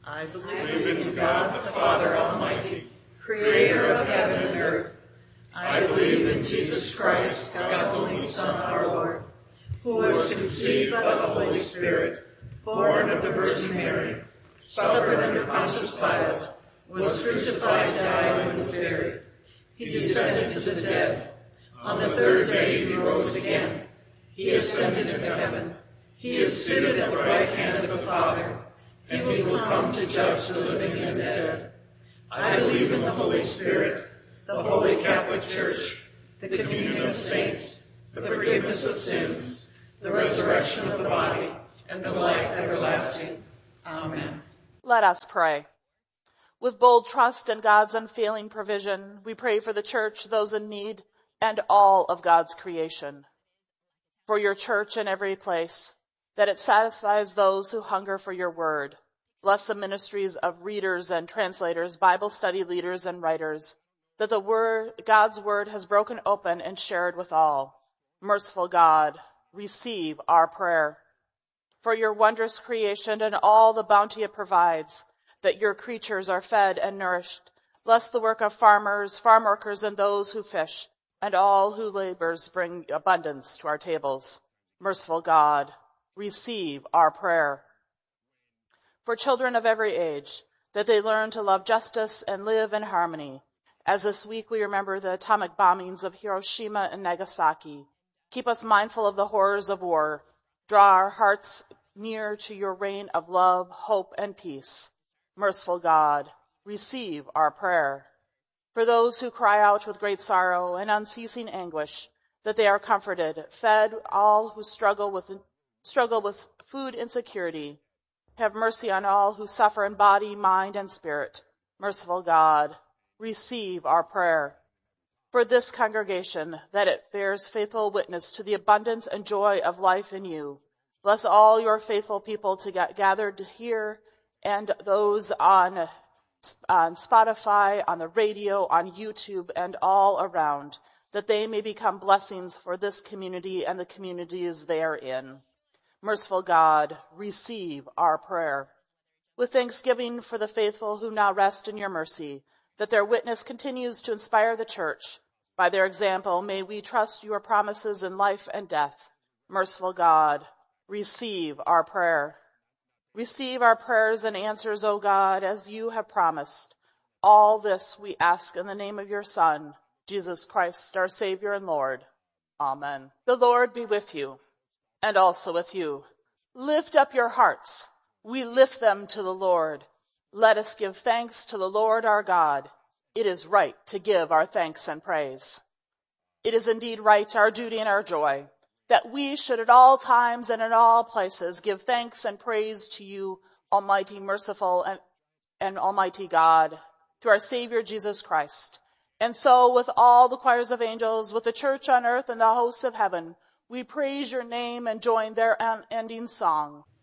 I believe in God the Father Almighty, creator of heaven and earth. I believe in Jesus Christ, God's only Son, our Lord, who was conceived by the Holy Spirit, born of the Virgin Mary, suffered under Pontius Pilate, was crucified, died, and was buried. He descended to the dead. On the third day he rose again. He ascended into heaven. He is seated at the right hand of the Father, and he will come to judge the living and the dead. I believe in the Holy Spirit, the Holy Catholic Church, the communion of saints, the forgiveness of sins, the resurrection of the body, and the life everlasting. Amen. Let us pray. With bold trust in God's unfailing provision, we pray for the church, those in need, and all of God's creation. For your church in every place, that it satisfies those who hunger for your word. Bless the ministries of readers and translators, Bible study leaders and writers, that God's word has broken open and shared with all. Merciful God, receive our prayer. For your wondrous creation and all the bounty it provides, that your creatures are fed and nourished. Bless the work of farmers, farm workers, and those who fish, and all who labors bring abundance to our tables. Merciful God, receive our prayer. For children of every age, that they learn to love justice and live in harmony. As this week we remember the atomic bombings of Hiroshima and Nagasaki, keep us mindful of the horrors of war. Draw our hearts near to your reign of love, hope, and peace. Merciful God, receive our prayer. For those who cry out with great sorrow and unceasing anguish, that they are comforted, fed, all who struggle with food insecurity. Have mercy on all who suffer in body, mind, and spirit. Merciful God, receive our prayer. For this congregation, that it bears faithful witness to the abundance and joy of life in you. Bless all your faithful people gathered here, and those on Spotify, on the radio, on YouTube, and all around, that they may become blessings for this community and the communities they are in. Merciful God, receive our prayer. With thanksgiving for the faithful who now rest in your mercy, that their witness continues to inspire the church. By their example, may we trust your promises in life and death. Merciful God, receive our prayer. Receive our prayers and answers, O God, as you have promised. All this we ask in the name of your Son, Jesus Christ, our Savior and Lord. Amen. The Lord be with you, and also with you. Lift up your hearts. We lift them to the Lord. Let us give thanks to the Lord our God. It is right to give our thanks and praise. It is indeed right, our duty and our joy, that we should at all times and in all places give thanks and praise to you, Almighty, merciful, and Almighty God, through our Savior Jesus Christ. And so with all the choirs of angels, with the church on earth and the hosts of heaven, we praise your name and join their unending song.